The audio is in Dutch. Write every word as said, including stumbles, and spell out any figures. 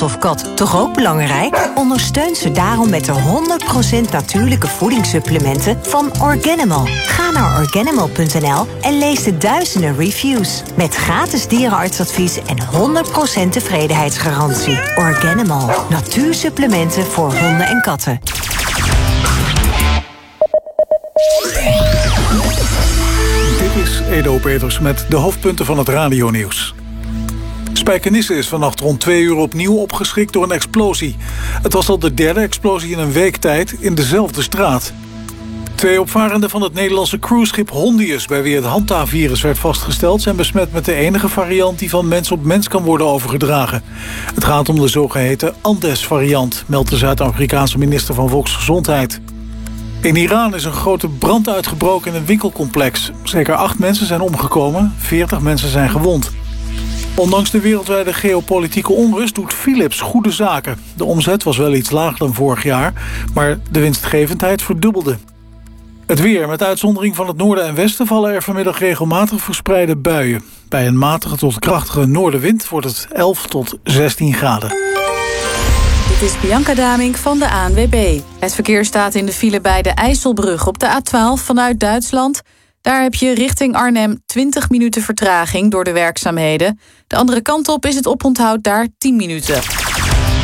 of kat toch ook belangrijk? Ondersteun ze daarom met de honderd procent natuurlijke voedingssupplementen van Organimal. Ga naar organimal punt n l en lees de duizenden reviews. Met gratis dierenartsadvies en honderd procent tevredenheidsgarantie. Organimal. Natuursupplementen voor honden en katten. Dit is Edo Peters met de hoofdpunten van het radionieuws. Spijkenisse is vannacht rond twee uur opnieuw opgeschrikt door een explosie. Het was al de derde explosie in een week tijd in dezelfde straat. Twee opvarenden van het Nederlandse cruiseschip Hondius, bij wie het Hanta-virus werd vastgesteld, zijn besmet met de enige variant die van mens op mens kan worden overgedragen. Het gaat om de zogeheten Andes-variant, meldt de Zuid-Afrikaanse minister van Volksgezondheid. In Iran is een grote brand uitgebroken in een winkelcomplex. Zeker acht mensen zijn omgekomen, veertig mensen zijn gewond. Ondanks de wereldwijde geopolitieke onrust doet Philips goede zaken. De omzet was wel iets lager dan vorig jaar, maar de winstgevendheid verdubbelde. Het weer. Met uitzondering van het noorden en westen vallen er vanmiddag regelmatig verspreide buien. Bij een matige tot krachtige noordenwind wordt het elf tot zestien graden. Dit is Bianca Damink van de A N W B. Het verkeer staat in de file bij de IJsselbrug op de A twaalf vanuit Duitsland. Daar heb je richting Arnhem twintig minuten vertraging door de werkzaamheden. De andere kant op is het oponthoud daar tien minuten.